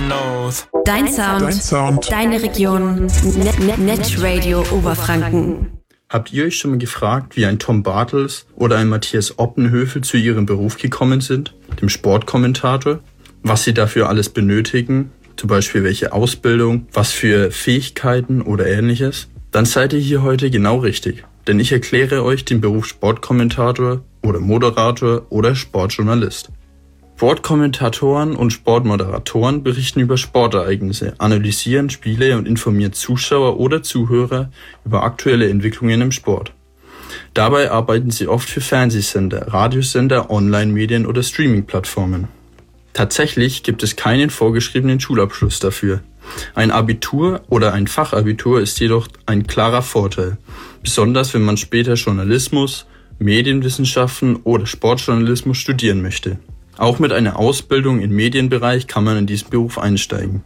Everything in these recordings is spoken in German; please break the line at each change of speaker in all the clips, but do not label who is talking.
Dein Sound. Deine Region. Netradio Oberfranken.
Habt ihr euch schon mal gefragt, wie ein Tom Bartels oder ein Matthias Oppenhövel zu ihrem Beruf gekommen sind, dem Sportkommentator? Was sie dafür alles benötigen, zum Beispiel welche Ausbildung, was für Fähigkeiten oder ähnliches? Dann seid ihr hier heute genau richtig, denn ich erkläre euch den Beruf Sportkommentator oder Moderator oder Sportjournalist. Sportkommentatoren und Sportmoderatoren berichten über Sportereignisse, analysieren Spiele und informieren Zuschauer oder Zuhörer über aktuelle Entwicklungen im Sport. Dabei arbeiten sie oft für Fernsehsender, Radiosender, Online-Medien oder Streaming-Plattformen. Tatsächlich gibt es keinen vorgeschriebenen Schulabschluss dafür. Ein Abitur oder ein Fachabitur ist jedoch ein klarer Vorteil, besonders wenn man später Journalismus, Medienwissenschaften oder Sportjournalismus studieren möchte. Auch mit einer Ausbildung im Medienbereich kann man in diesen Beruf einsteigen.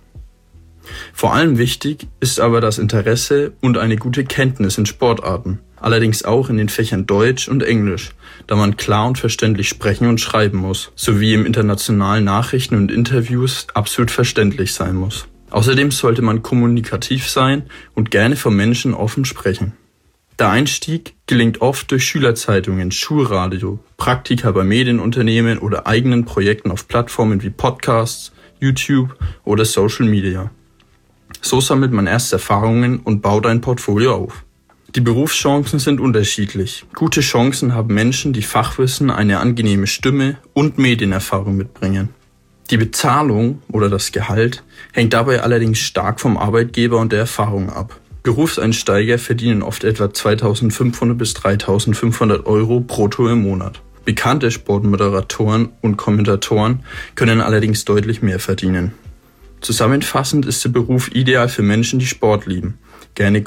Vor allem wichtig ist aber das Interesse und eine gute Kenntnis in Sportarten, allerdings auch in den Fächern Deutsch und Englisch, da man klar und verständlich sprechen und schreiben muss, sowie im internationalen Nachrichten und Interviews absolut verständlich sein muss. Außerdem sollte man kommunikativ sein und gerne vor Menschen offen sprechen. Der Einstieg gelingt oft durch Schülerzeitungen, Schulradio, Praktika bei Medienunternehmen oder eigenen Projekten auf Plattformen wie Podcasts, YouTube oder Social Media. So sammelt man erste Erfahrungen und baut ein Portfolio auf. Die Berufschancen sind unterschiedlich. Gute Chancen haben Menschen, die Fachwissen, eine angenehme Stimme und Medienerfahrung mitbringen. Die Bezahlung oder das Gehalt hängt dabei allerdings stark vom Arbeitgeber und der Erfahrung ab. Berufseinsteiger verdienen oft etwa 2.500 bis 3.500 Euro brutto im Monat. Bekannte Sportmoderatoren und Kommentatoren können allerdings deutlich mehr verdienen. Zusammenfassend ist der Beruf ideal für Menschen, die Sport lieben, gerne